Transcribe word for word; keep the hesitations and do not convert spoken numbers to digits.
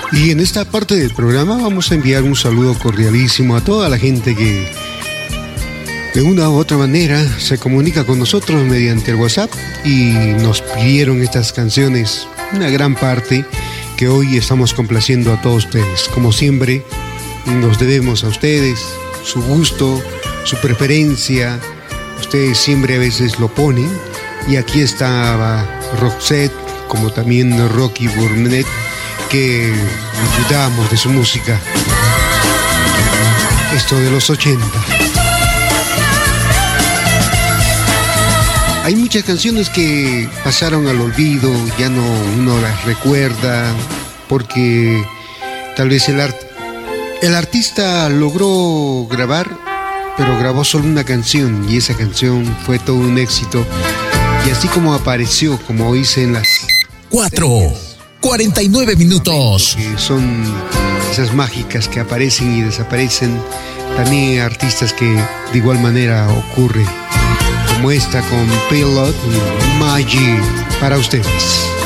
Y en esta parte del programa vamos a enviar un saludo cordialísimo a toda la gente que de una u otra manera se comunica con nosotros mediante el WhatsApp y nos pidieron estas canciones, una gran parte que hoy estamos complaciendo a todos ustedes. Como siempre, nos debemos a ustedes, su gusto, su preferencia. Ustedes siempre a veces lo ponen. Y aquí estaba Roxette, como también Rocky Burnett, que disfrutamos de su música. Esto de los ochenta. Hay muchas canciones que pasaron al olvido, ya no uno las recuerda, porque tal vez el, art, el artista logró grabar, pero grabó solo una canción y esa canción fue todo un éxito. Y así como apareció, como dicen las cuatro, cuarenta y nueve minutos. Que son esas mágicas que aparecen y desaparecen. También hay artistas que de igual manera ocurre, como esta con Pilot y Magic para ustedes.